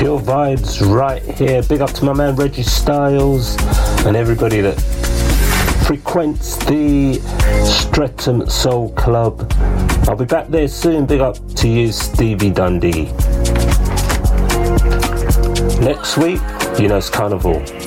Chill vibes right here. Big up to my man Reggie Styles and everybody that frequents the Streatham Soul Club. I'll be back there soon. Big up to you, Stevie Dundee. Next week, you know it's Carnival.